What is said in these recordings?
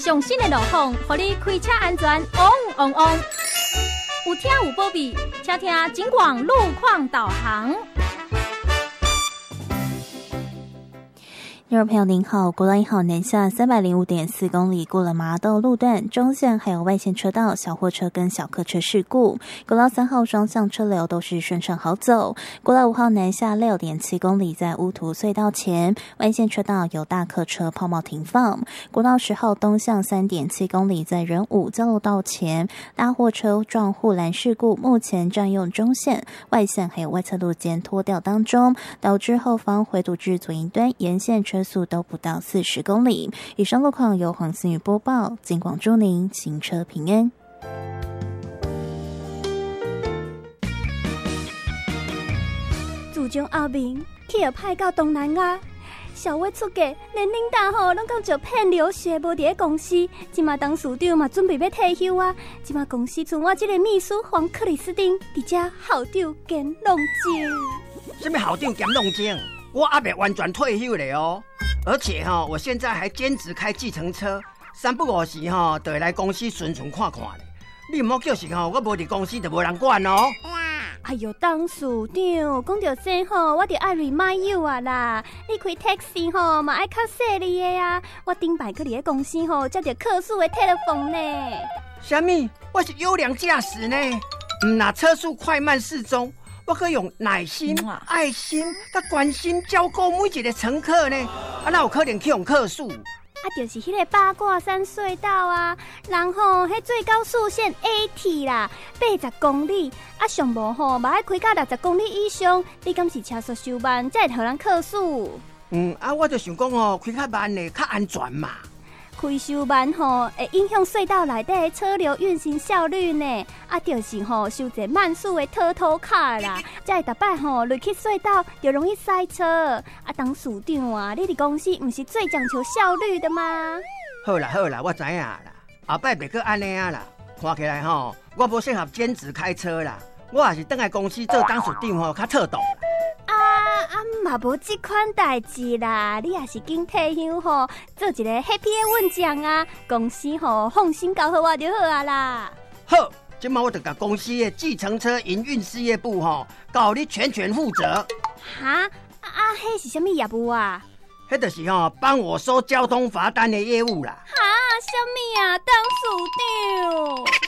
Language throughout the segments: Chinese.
上新的路况，让你开车安全旺旺旺。有听有保庇，请听警广路况导航。 听众朋友您好，国道1号南下305.4公里过了麻豆路段中线还有外线车道小货车跟小客车事故，国道3号双向车流都是顺畅好走。国道5号南下6.7公里在乌涂隧道前外线车道有大客车抛锚停放。国道10号东向3.7公里在仁武交流道前大货车撞护栏事故，目前占用中线外线还有外侧路肩脱掉当中，导致后方回堵至左营端沿线车速都不到40公里。以上路况由黄思雨播报，警广祝您行车平安。 自从后面去了派到东南亚，小月出嫁，连领导拢讲就骗流血，无伫咧公司。即马当署长嘛准备要退休啊，即马公司剩我这个秘书黄克里斯汀，伫遮校长兼弄精。 什么校长兼弄精？我还没完全退休了哦，而且我现在还兼职开计程车，3不5时就会来公司顺顺看看咧。你唔好叫是我无伫公司就无人管哦。 哎呦，董事长，讲到这我就爱 remind you 啊啦，你开 taxi 嘛爱较细腻的啊。我顶摆去你的公司接到客诉的 telephone 呢。 什么？我是优良驾驶呢，唔拿车速快慢适中。我可以用耐心、爱心、甲关心照顾每一个乘客呢，哪有可能去用客诉？ 就是迄个八卦山隧道啊，人迄最高速限 80啦，80公里，上无嘛爱开到60公里以上，你敢是车速收慢，才会互人客诉？ 我就想讲开较慢的较安全嘛。 开收慢会影响隧道内底车流运行效率呢。就是收一慢速的拖卡啦，才会逐摆入去隧道就容易塞车。当署长啊，你伫公司唔是最讲求效率的吗？ 好啦，我知影啦，后摆袂阁安尼啊啦。看起来我无适合兼职开车啦，我也是倒来公司做当署长较妥当。 嘛无这款代志啦，你也是经退休做一个 happy 的稳将啊，公司放心交给我就好啊啦。 好，今晚我就甲公司的计程车营运事业部交你全权负责。 哈迄是什么业务啊？ 迄就是帮我收交通罚单的业务啦。 哈，什么啊，当署长？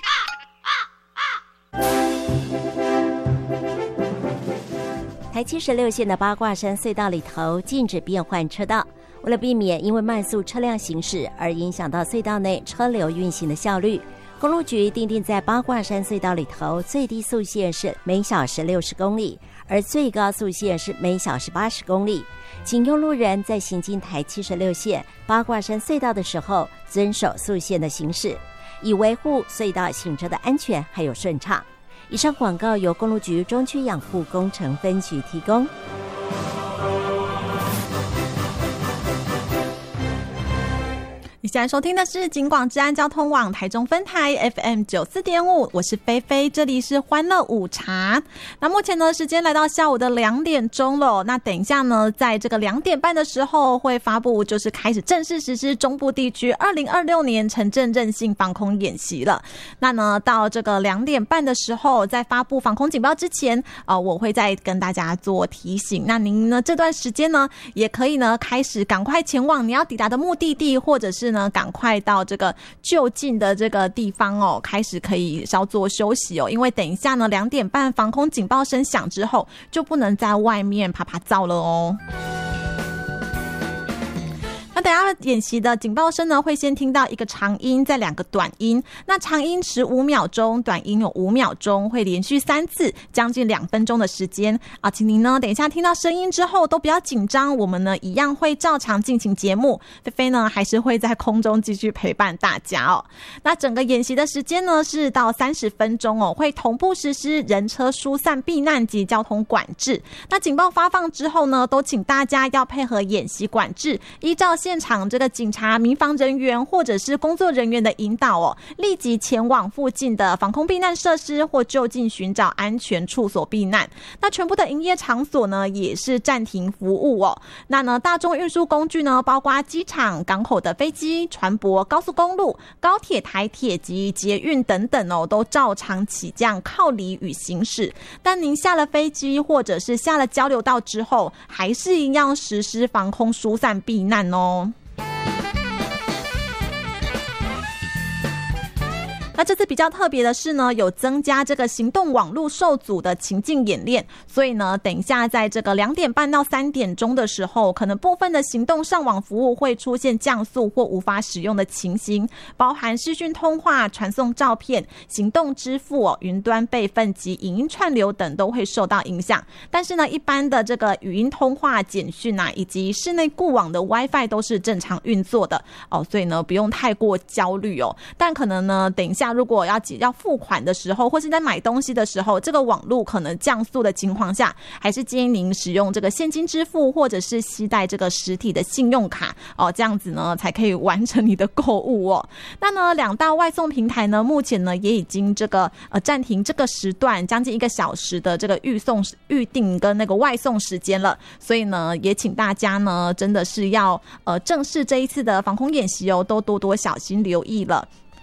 台76线的八卦山隧道里头禁止变换车道，为了避免因为慢速车辆行驶而影响到隧道内车流运行的效率，公路局订定在八卦山隧道里头最低速限是每小时60公里，而最高速限是每小时80公里。请用路人在行经台76线八卦山隧道的时候遵守速限的行驶，以维护隧道行车的安全还有顺畅。以上广告由公路局中区养护工程分局提供。 你现在收听的是警广治安交通网台中分台 FM 94.5，我是菲菲，这里是欢乐午茶。那目前呢，时间来到下午的2点钟了。那等一下呢，在这个2点半的时候会发布，就是开始正式实施中部地区2026年城镇韧性防空演习了。那呢，到这个2点半的时候，在发布防空警报之前，我会再跟大家做提醒。那您呢，这段时间呢，也可以呢，开始赶快前往你要抵达的目的地，或者是呢，赶快到这个就近的这个地方开始可以稍作休息因为等一下呢2点半防空警报声响之后，就不能在外面趴趴走了那等一下演习的警报声呢，会先听到一个长音，再2个短音。那长音15秒钟，短音有5秒钟，会连续3次，将近2分钟的时间请您呢等一下听到声音之后都不要紧张，我们呢一样会照常进行节目。菲菲呢还是会在空中继续陪伴大家那整个演习的时间呢是到30分钟会同步实施人车疏散避难及交通管制。那警报发放之后呢，都请大家要配合演习管制，依照现现场这个警察、民防人员或者是工作人员的引导哦，立即前往附近的防空避难设施或就近寻找安全处所避难。那全部的营业场所呢也是暂停服务哦。那呢大众运输工具呢，包括机场、港口的飞机、船舶、高速公路、高铁、台铁及捷运等等哦，都照常起降、靠离与行驶。但您下了飞机或者是下了交流道之后，还是一样实施防空疏散避难哦。那这次比较特别的是呢，有增加这个行动网络受阻的情境演练，所以呢，等一下在这个2点半到3点钟的时候，可能部分的行动上网服务会出现降速或无法使用的情形，包含视讯通话、传送照片、行动支付、云端备份及影音串流等都会受到影响。但是呢，一般的这个语音通话、简讯以及室内固网的 WiFi 都是正常运作的哦，所以呢，不用太过焦虑哦。但可能呢，等一下如果要付款的时候，或是在买东西的时候，这个网络可能降速的情况下，还是建议您使用这个现金支付，或者是携带这个实体的信用卡哦，这样子呢才可以完成你的购物哦。那呢，2大外送平台呢，目前呢也已经这个暂停这个时段将近1个小时的这个预定跟那个外送时间了，所以呢，也请大家呢真的是要正视这一次的防空演习哦，都多多小心留意了。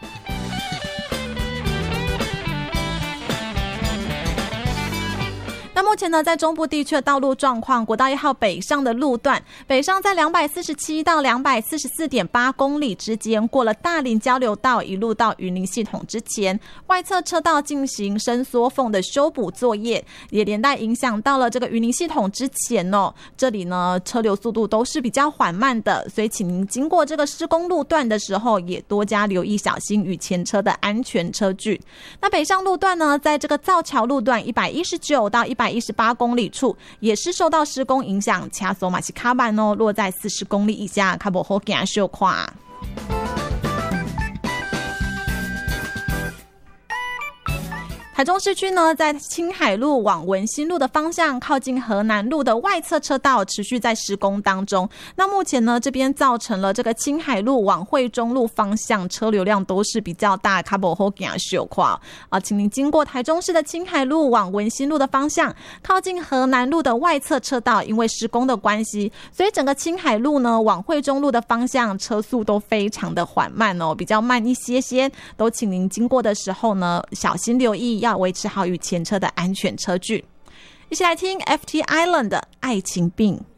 那目前呢，在中部地区的道路状况，国道1号北上的路段，北上在247到244.8公里之间，过了大林交流道，一路到云林系统之前，外侧车道进行伸缩缝的修补作业，也连带影响到了这个云林系统之前哦。这里呢，车流速度都是比较缓慢的，所以请您经过这个施工路段的时候，也多加留意小心与前车的安全车距。那北上路段呢，在这个造桥路段119到118公里处，也是受到施工影响，车速也是较慢哦，落在40公里以下，较不好行小看。台中市区呢，在青海路往文心路的方向，靠近河南路的外侧车道持续在施工当中。那目前呢，这边造成了这个青海路往惠中路方向车流量都是比较大，较不好行小看啊，请您经过台中市的青海路往文心路的方向，靠近河南路的外侧车道，因为施工的关系，所以整个青海路呢往惠中路的方向车速都非常的缓慢哦，比较慢一些些，都请您经过的时候呢，小心留意，要维持好与前车的安全车距。一起来听 FT Island 的爱情病。